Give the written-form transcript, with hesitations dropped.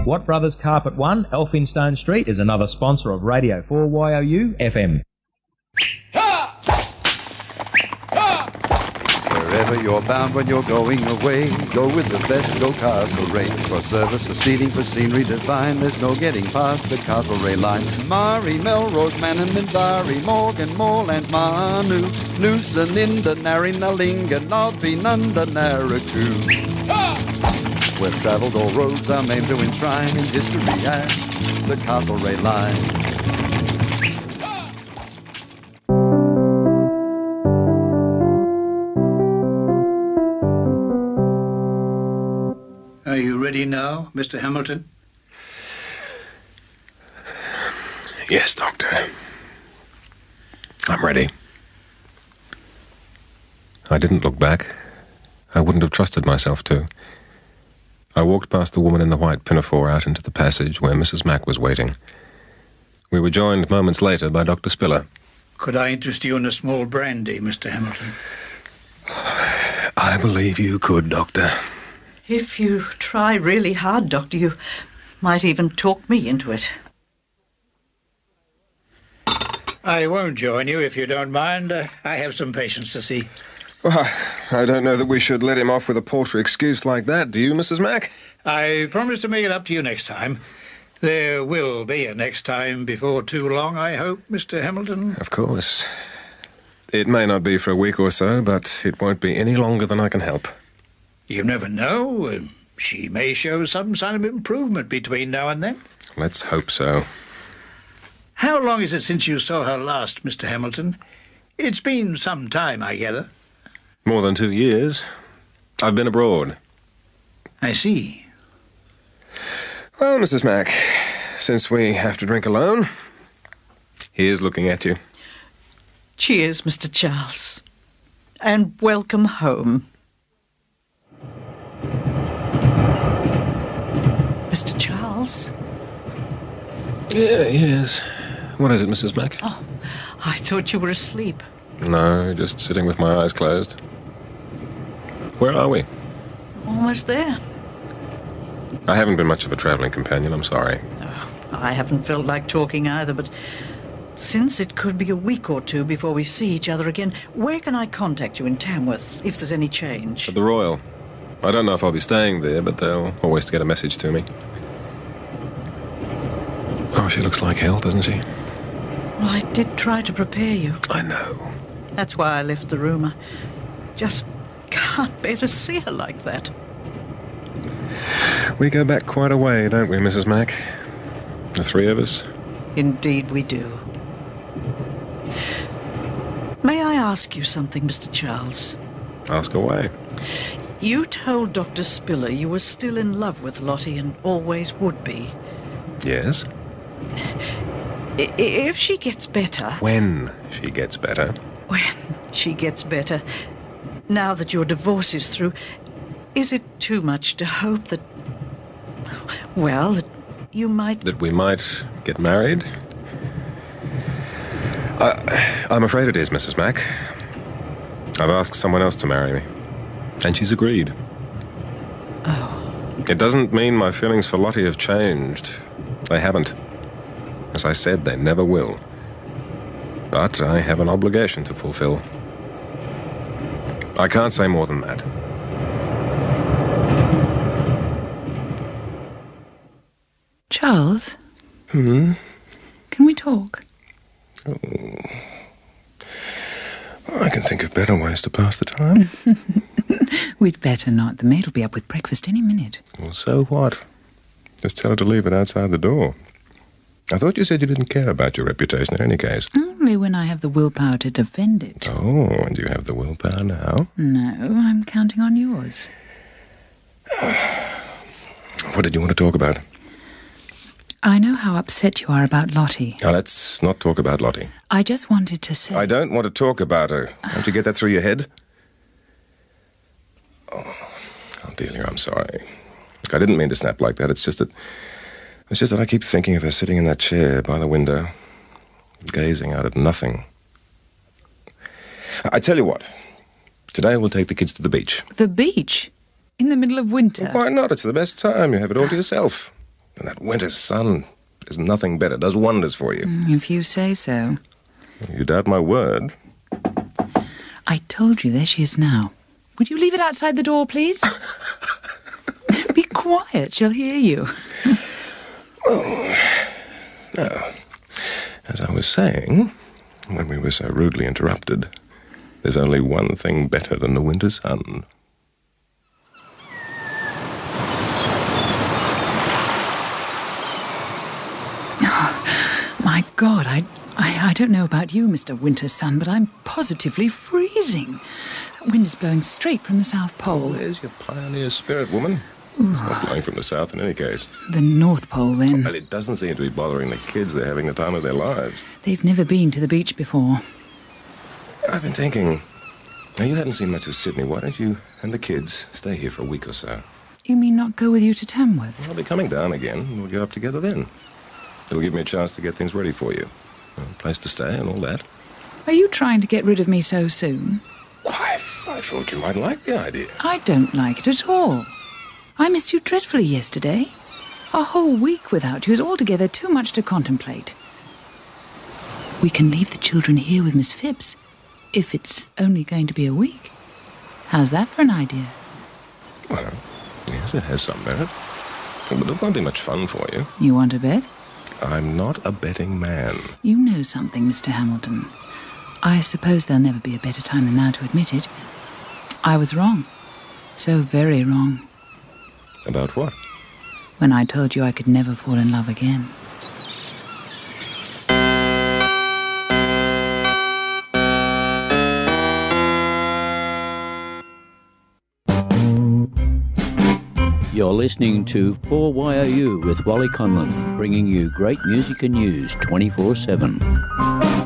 Watt Brothers Carpet 1, Elphinstone Street, is another sponsor of Radio 4YOU FM. Wherever you're bound when you're going away, go with the best, go Castlereagh. For service, for seating, for scenery divine, there's no getting past the Castlereagh line. Mari, Melrose, Manning, Minbari, Morgan, Moorlands, Manu, Noosa, Ninda, Narry, Nalinga, Nobby, Nunda, Narraku. We've travelled all roads our name to enshrine in history as the Castlereagh line. Are you ready now, Mr. Hamilton? Yes, Doctor. I'm ready. I didn't look back. I wouldn't have trusted myself to. I walked past the woman in the white pinafore out into the passage where Mrs. Mack was waiting. We were joined moments later by Dr. Spiller. Could I interest you in a small brandy, Mr. Hamilton? I believe you could, Doctor. If you try really hard, Doctor, you might even talk me into it. I won't join you if you don't mind. I have some patients to see. Well, I don't know that we should let him off with a paltry excuse like that, do you, Mrs. Mack? I promise to make it up to you next time. There will be a next time before too long, I hope, Mr. Hamilton. Of course. It may not be for a week or so, but it won't be any longer than I can help. You never know. She may show some sign of improvement between now and then. Let's hope so. How long is it since you saw her last, Mr. Hamilton? It's been some time, I gather. More than 2 years. I've been abroad. I see. Well, Mrs. Mack, since we have to drink alone, here's looking at you. Cheers, Mr. Charles. And welcome home. Mr. Charles? Yes. What is it, Mrs. Mack? Oh, I thought you were asleep. No, just sitting with my eyes closed. Where are we? Almost there. I haven't been much of a travelling companion, I'm sorry. Oh, I haven't felt like talking either, but since it could be a week or two before we see each other again, where can I contact you in Tamworth, if there's any change? At the Royal. I don't know if I'll be staying there, but they'll always get a message to me. Oh, she looks like hell, doesn't she? Well, I did try to prepare you. I know. That's why I left the room. I just can't bear to see her like that. We go back quite a way, don't we, Mrs. Mack? The three of us? Indeed we do. May I ask you something, Mr. Charles? Ask away. You told Dr. Spiller you were still in love with Lottie and always would be. Yes? If she gets better... When she gets better. When she gets better, now that your divorce is through, is it too much to hope that... Well, that you might... That we might get married? I'm afraid it is, Mrs. Mack. I've asked someone else to marry me. And she's agreed. Oh. It doesn't mean my feelings for Lottie have changed. They haven't. As I said, they never will. But I have an obligation to fulfill. I can't say more than that. Charles? Hmm? Can we talk? Oh. I can think of better ways to pass the time. We'd better not. The maid will be up with breakfast any minute. Well, so what? Just tell her to leave it outside the door. I thought you said you didn't care about your reputation in any case. Only when I have the willpower to defend it. Oh, and you have the willpower now? No, I'm counting on yours. What did you want to talk about? I know how upset you are about Lottie. Now, let's not talk about Lottie. I just wanted to say... I don't want to talk about her. Don't you get that through your head? Oh, Delia, I'm sorry. Look, I didn't mean to snap like that. It's just that I keep thinking of her sitting in that chair by the window, gazing out at nothing. I tell you what. Today we'll take the kids to the beach. The beach? In the middle of winter? Why not? It's the best time. You have it all to yourself. And that winter sun is nothing better. Does wonders for you. If you say so. You doubt my word? I told you, there she is now. Would you leave it outside the door, please? Be quiet, she'll hear you. Now, as I was saying, when we were so rudely interrupted, there's only one thing better than the winter sun. My God, I don't know about you, Mr. Winter Sun, but I'm positively freezing. That wind is blowing straight from the South Pole. There's your pioneer spirit, woman. It's not blowing from the south in any case. The North Pole, then. Well, it doesn't seem to be bothering the kids. They're having the time of their lives. They've never been to the beach before. I've been thinking, now you haven't seen much of Sydney. Why don't you and the kids stay here for a week or so? You mean not go with you to Tamworth? I'll be coming down again, and we'll go up together then. It'll give me a chance to get things ready for you. A place to stay and all that. Are you trying to get rid of me so soon? Why, I thought you might like the idea. I don't like it at all. I missed you dreadfully yesterday. A whole week without you is altogether too much to contemplate. We can leave the children here with Miss Phipps, if it's only going to be a week. How's that for an idea? Well, yes, it has some merit. But it won't be much fun for you. You want a bet? I'm not a betting man. You know something, Mr. Hamilton. I suppose there'll never be a better time than now to admit it. I was wrong. So very wrong. About what? When I told you I could never fall in love again. You're listening to 4YOU with Wally Conlon, bringing you great music and news 24/7.